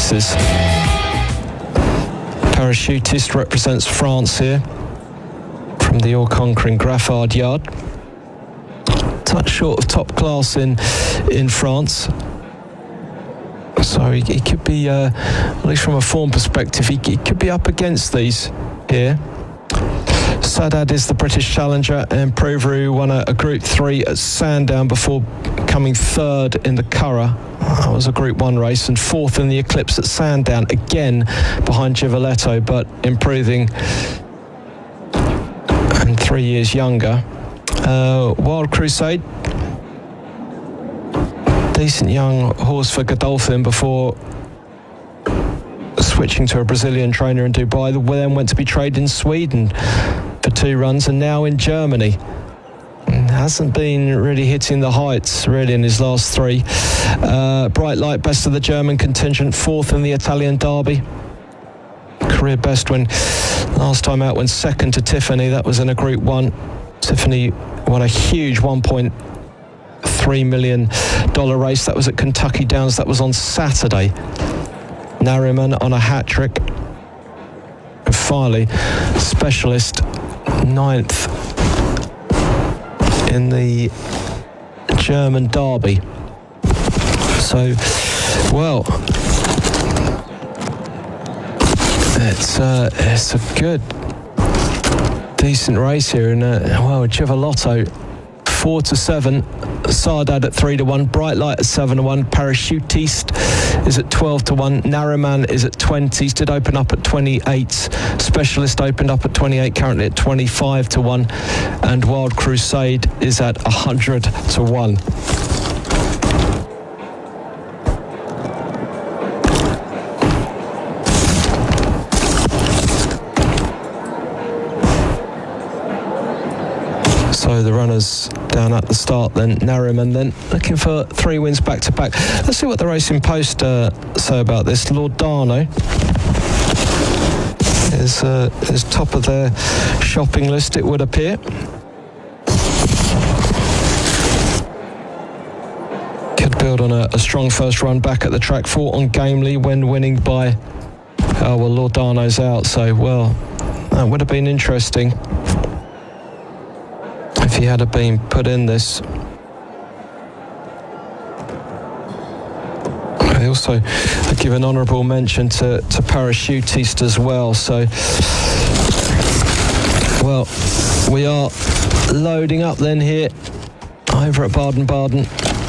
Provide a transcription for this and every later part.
races. Parachutist represents France here from the all-conquering Graffard Yard. Touch short of top class in France. So he could be, at least from a form perspective, he could be up against these here. Saadad is the British challenger, and Proveru won a Group 3 at Sandown before coming third in the Curragh. That was a Group 1 race, and fourth in the Eclipse at Sandown, again behind Givoletto, but improving and 3 years younger. Wild Crusade, decent young horse for Godolphin before switching to a Brazilian trainer in Dubai. Then went to be trained in Sweden for 2 runs, and now in Germany. Hasn't been really hitting the heights really in his last 3. Bright Light, best of the German contingent, fourth in the Italian Derby. Career best when last time out went second to Tiffany. That was in a Group 1. Tiffany won a huge $1.3 million race. That was at Kentucky Downs. That was on Saturday. Narriman on a hat-trick. And finally, Specialist, 9th in the German Derby. So, well, it's a good, decent race here. And Givolotto 4-7, Saadad at 3-1, Bright Light at 7-1, Parachutiste is at 12-1, Narriman is at 20s, did open up at 28, Specialist opened up at 28, currently at 25-1, and Wild Crusade is at 100-1. So the runners down at the start then, Narriman then looking for 3 wins back to back. Let's see what the Racing Post say about this. Lordano is top of their shopping list, it would appear. Could build on a strong first run back at the track. Fought on gamely when winning by, Lordano's out, so that would have been interesting if he had been put in this. I also give an honourable mention to Parachutiste as well. So, we are loading up then here over at Baden-Baden.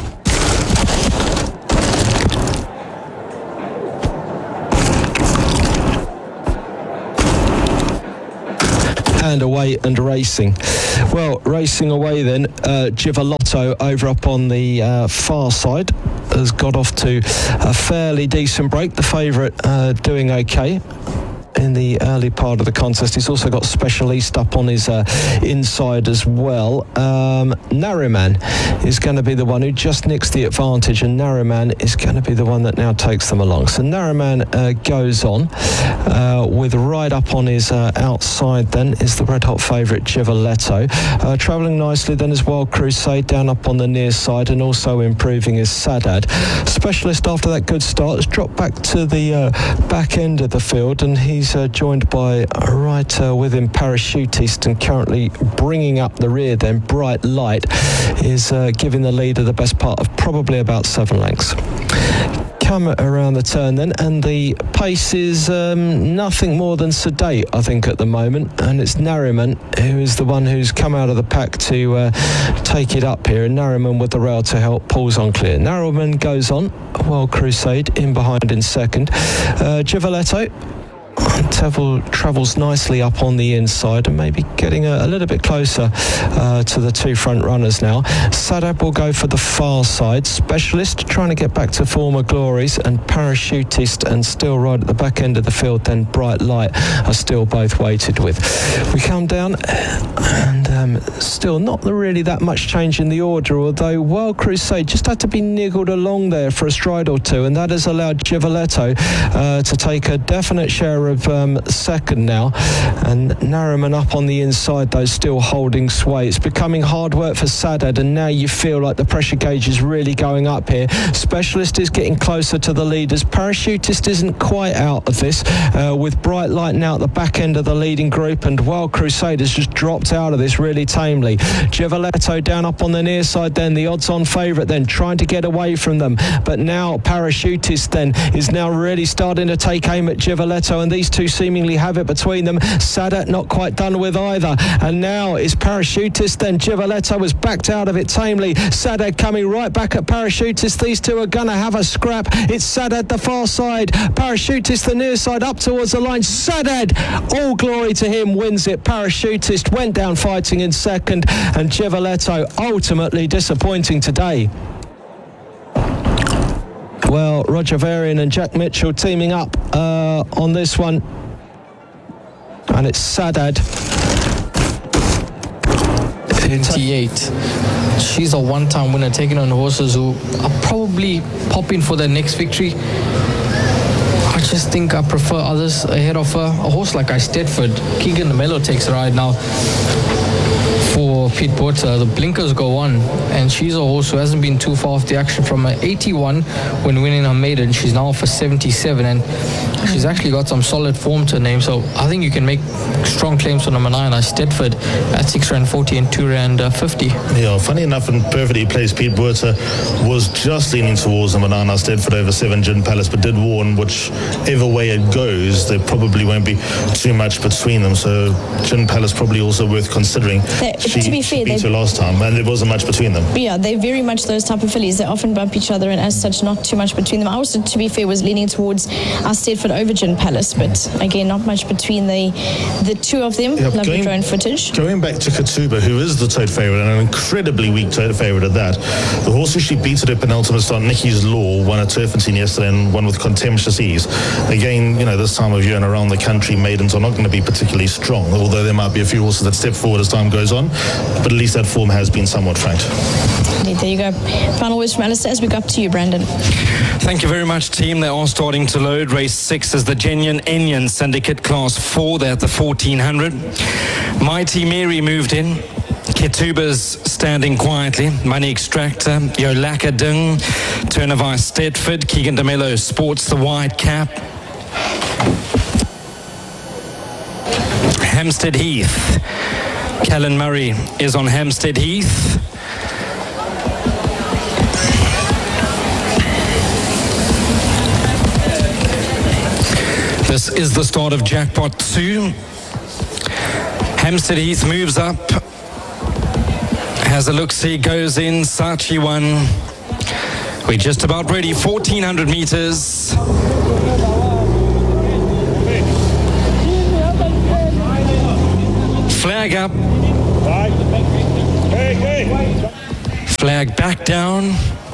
And away and racing. Well, racing away then, Givolotto over up on the far side has got off to a fairly decent break. The favourite doing okay in the early part of the contest. He's also got Specialist up on his inside as well. Narriman is going to be the one who just nicks the advantage, and Narriman is going to be the one that now takes them along. So Narriman goes on with right up on his outside then is the red hot favourite Givoletto. Travelling nicely then is Wild Crusade down up on the near side, and also improving is Saadad. Specialist, after that good start, has dropped back to the back end of the field, and he's joined by with him Parachutiste, and currently bringing up the rear then Bright Light is giving the leader the best part of probably about 7 lengths. Come around the turn then, and the pace is nothing more than sedate, I think, at the moment, and it's Narriman who is the one who's come out of the pack to take it up here, and Narriman with the rail to help pulls on clear. Narriman goes on, Wild Crusade in behind in second. Givoletto travels nicely up on the inside and maybe getting a little bit closer to the 2 front runners now. Saadad will go for the far side. Specialist trying to get back to former glories, and Parachutiste and still right at the back end of the field then Bright Light are still both weighted with. We come down and still not really that much change in the order, although Wild Crusade just had to be niggled along there for a stride or two, and that has allowed Givoletto to take a definite share clear of second now, and Nariman up on the inside though, still holding sway. It's becoming hard work for Sadad, and now you feel like the pressure gauge is really going up here. Specialist is getting closer to the leaders. Parachutist isn't quite out of this, with Bright Light now at the back end of the leading group, and Wild Crusaders just dropped out of this really tamely. Givaletto down up on the near side then, the odds-on favourite then, trying to get away from them, but now Parachutist then is now really starting to take aim at Givaletto, and these two seemingly have it between them. Sadat not quite done with either, and now it's Parachutist then. Givaletto was backed out of it tamely. Sadat coming right back at Parachutist. These two are going to have a scrap. It's Sadat the far side, Parachutist the near side, up towards the line. Sadat, all glory to him, wins it. Parachutist went down fighting in second, and Givaletto ultimately disappointing today. Well, Roger Varian and Jack Mitchell teaming up on this one, and it's Sadad. 28. She's a one-time winner, taking on horses who are probably popping for their next victory. I just think I prefer others ahead of her. A horse like Eisteddfod, Keegan DeMello takes a ride now for Pete Botha. The blinkers go on, and she's a horse who hasn't been too far off the action from her 81 when winning her maiden. She's now for 77, and she's actually got some solid form to her name, so I think you can make strong claims on number 9, Eisteddfod, at £6.40 and £2.50. Yeah, funny enough, and perfectly placed, Pete Botha was just leaning towards number 9, Eisteddfod, over 7, Gin Palace, but did warn whichever way it goes, there probably won't be too much between them, so Gin Palace probably also worth considering. To be fair, she beat her last time, and there wasn't much between them. Yeah, they're very much those type of fillies. They often bump each other, and as such, not too much between them. I also, to be fair, was leaning towards Eisteddfod over Gin Palace, but again, not much between the two of them. Yeah, lovely drone footage. Going back to Katuba, who is the tote favourite, and an incredibly weak tote favourite at that. The horse who she beat at her penultimate start, Nikki's Law, won at Turfentine yesterday and won with contemptuous ease. Again, this time of year and around the country, maidens are not going to be particularly strong, although there might be a few horses that step forward as time goes on, but at least that form has been somewhat frank. There you go. Final words from Alistair as we go up to you, Brandon. Thank you very much, team. They are starting to load. Race 6 is the Genuine Enyon Syndicate Class 4. They're at the 1400. Mighty Mary moved in. Ketuba's standing quietly. Money Extractor, Yolaka Dung, Turn of Eisteddfod, Keegan DeMello sports the white cap. Hampstead Heath. Callan Murray is on Hampstead Heath. This is the start of Jackpot 2. Hampstead Heath moves up. Has a look-see, goes in. Sachi 1. We're just about ready. 1400 meters. Flag up. Flag back down.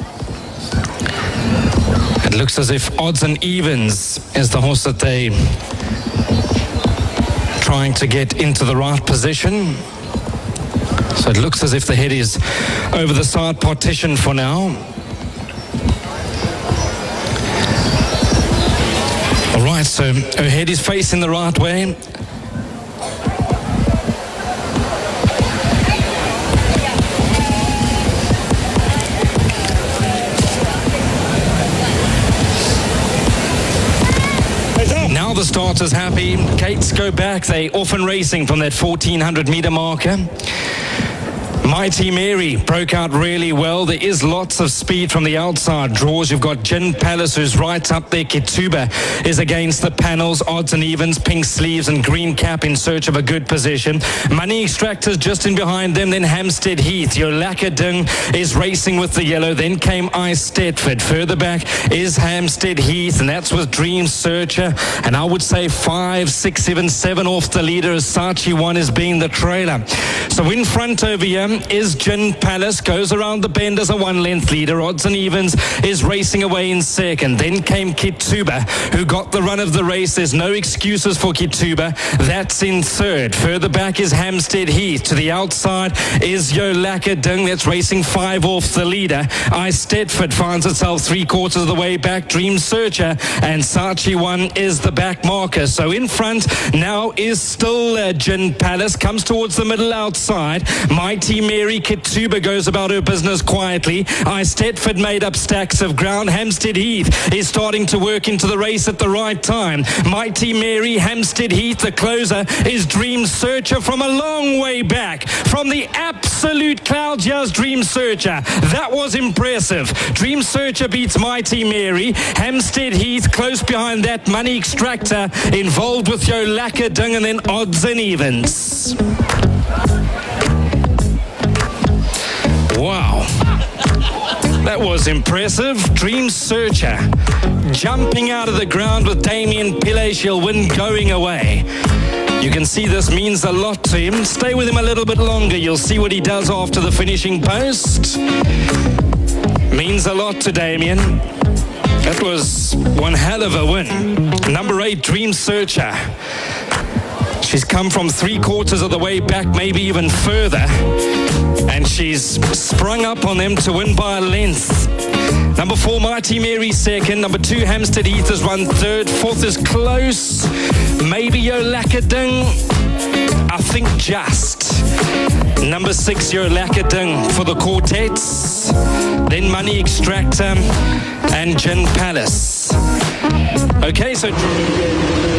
It looks as if Odds and Evens is the horse that they trying to get into the right position. So it looks as if the head is over the side partition for now. All right, so her head is facing the right way. Now the starter's happy. Gates go back. They often racing from that 1400 meter marker. Mighty Mary broke out really well. There is lots of speed from the outside draws. You've got Gin Palace, who's right up there. Ketuba is against the panels. Odds and Evens, pink sleeves and green cap in search of a good position. Money Extractors just in behind them. Then Hampstead Heath. Yolaka Dung is racing with the yellow. Then came Eisteddfod. Further back is Hampstead Heath, and that's with Dream Searcher. And I would say 5, 6, 7, 7 off the leader as Sachi 1 is being the trailer. So in front over here, is Gin Palace, goes around the bend as a 1-length leader. Odds and Evens is racing away in second. Then came Kituba, who got the run of the race. There's no excuses for Kituba. That's in third. Further back is Hampstead Heath. To the outside is Yolaka Ding. That's racing 5 off the leader. Stetford finds itself 3/4 of the way back. Dream Searcher and Saatchi One is the back marker. So in front now is still Gin Palace. Comes towards the middle outside. Mighty Mary. Kituba goes about her business quietly. Stetford made up stacks of ground. Hampstead Heath is starting to work into the race at the right time. Mighty Mary, Hampstead Heath. The closer is Dream Searcher from a long way back. From the absolute clouds, yes, Dream Searcher. That was impressive. Dream Searcher beats Mighty Mary. Hampstead Heath close behind that. Money Extractor involved with Yolaka Ding, and then Odds and Evens. Wow. That was impressive. Dream Searcher jumping out of the ground with Damien Pillay. She'll win going away. You can see this means a lot to him. Stay with him a little bit longer. You'll see what he does after the finishing post. Means a lot to Damien. That was one hell of a win. Number 8, Dream Searcher. She's come from 3/4 of the way back, maybe even further. And she's sprung up on them to win by a length. Number 4, Mighty Mary second. Number 2, Hampstead Heath has run third. 4th is close. Maybe Yolaka Ding. I think just. Number 6, Yolaka Ding for the quartets. Then Money Extractor and Gin Palace. Okay, so...